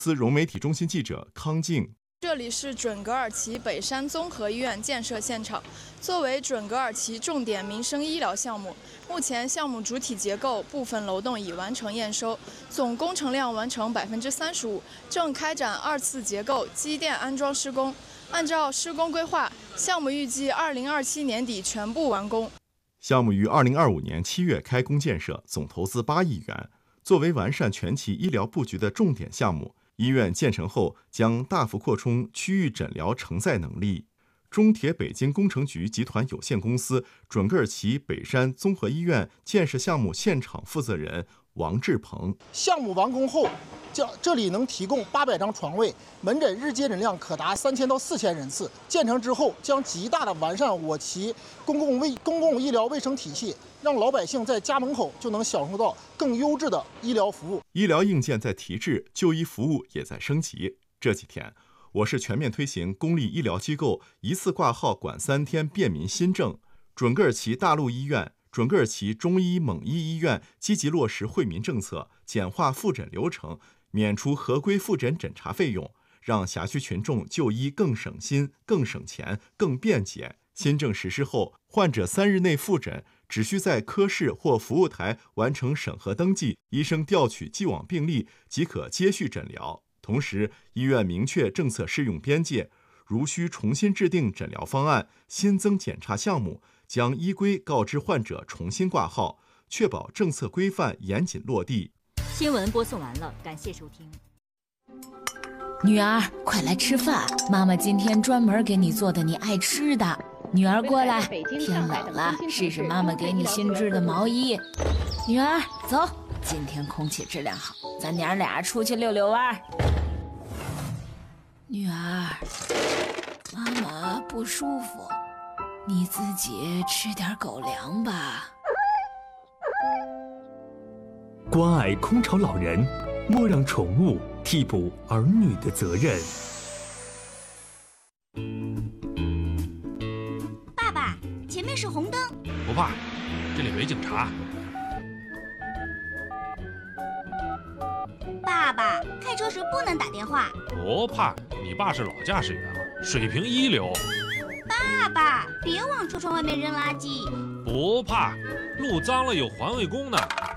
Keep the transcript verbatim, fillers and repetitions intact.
自融媒体中心记者康静。 这里是准格尔奇北山综合医院建设现场。作为准格尔奇重点民生医疗项目，目前项目主体结构部分楼栋已完成验收，总工程量完成百分之三十五，正开展二次结构机电安装施工。按照施工规划，项目预计二零二七年底全部完工。 项目于二零二五年七月开工建设，总投资八亿元。作为完善全旗医疗布局的重点项目，医院建成后将大幅扩充区域诊疗承载能力。中铁北京工程局集团有限公司准格尔奇北山综合医院建设项目现场负责人王志鹏： 项目完工后，将这里能提供八百张床位，门诊日接诊量可达三千到四千人次。建成之后，将极大的完善我旗公共卫公共医疗卫生体系，让老百姓在家门口就能享受到更优质的医疗服务。 医疗硬件在提质，就医服务也在升级。这几天，我市全面推行公立医疗机构一次挂号管三天便民新政，准格尔奇大陆医院、准格尔奇中医蒙医医院积极落实惠民政策，简化复诊流程，免除合规复诊诊查费用，让辖区群众就医更省心、更省钱、更便捷。新政实施后，患者三日内复诊，只需在科室或服务台完成审核登记，医生调取既往病历即可接续诊疗。同时，医院明确政策适用边界，如需重新制定诊疗方案、新增检查项目，将依规告知患者重新挂号，确保政策规范严谨落地。 新闻播送完了，感谢收听。 女儿，快来吃饭，妈妈今天专门给你做的你爱吃的。女儿过来，天冷了，试试妈妈给你新织的毛衣。女儿，走，今天空气质量好，咱娘俩出去溜溜弯。女儿，妈妈不舒服，你自己吃点狗粮吧。 关爱空巢老人，莫让宠物替补儿女的责任。 爸爸，前面是红灯。 不怕，这里没警察。 爸爸，开车时不能打电话。 不怕，你爸是老驾驶员了，水平一流。 爸爸，别往车窗外面扔垃圾。 不怕，路脏了有环卫工呢。